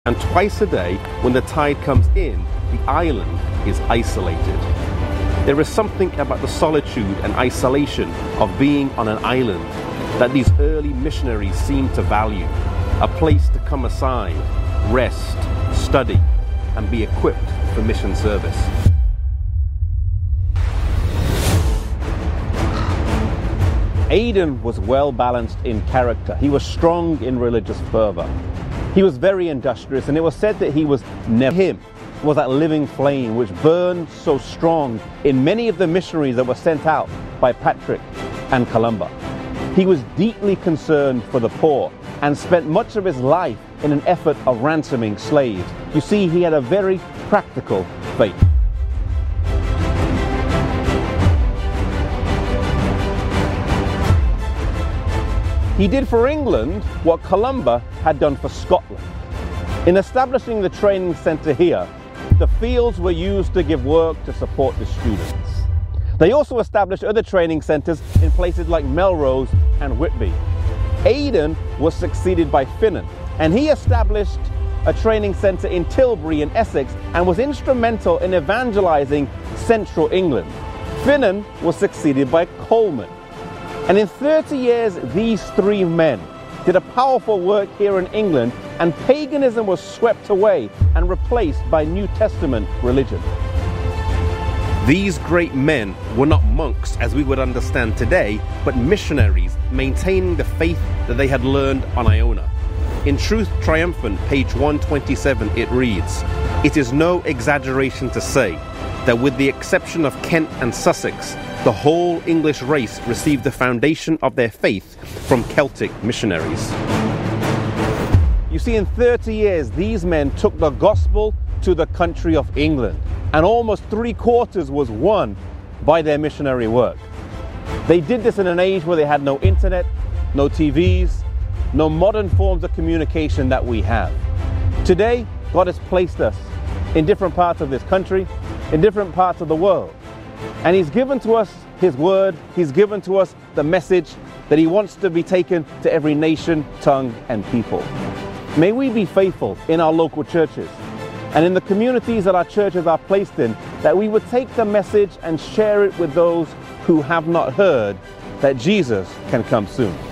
And twice a day, when the tide comes in, the island is isolated. There is something about the solitude and isolation of being on an island that these early missionaries seemed to value. A place to come aside, rest, study, and be equipped for mission service. Aidan was well balanced in character. He was strong in religious fervor. He was very industrious, and it was said that he was never him was that living flame which burned so strong in many of the missionaries that were sent out by Patrick and Columba. He was deeply concerned for the poor and spent much of his life in an effort of ransoming slaves. You see, he had a very practical faith. He did for England what Columba had done for Scotland. In establishing the training centre here, the fields were used to give work to support the students. They also established other training centres in places like Melrose and Whitby. Aidan was succeeded by Finan, and he established a training centre in Tilbury in Essex and was instrumental in evangelising central England. Finan was succeeded by Coleman. And in 30 years, these three men did a powerful work here in England, and paganism was swept away and replaced by New Testament religion. These great men were not monks as we would understand today, but missionaries maintaining the faith that they had learned on Iona. In Truth Triumphant, page 127, it reads, "It is no exaggeration to say that with the exception of Kent and Sussex, the whole English race received the foundation of their faith from Celtic missionaries." You see, in 30 years, these men took the gospel to the country of England, and almost 3/4 was won by their missionary work. They did this in an age where they had no internet, no TVs, no modern forms of communication that we have. Today, God has placed us in different parts of this country, in different parts of the world. And He's given to us His word, He's given to us the message that He wants to be taken to every nation, tongue, and people. May we be faithful in our local churches and in the communities that our churches are placed in, that we would take the message and share it with those who have not heard that Jesus can come soon.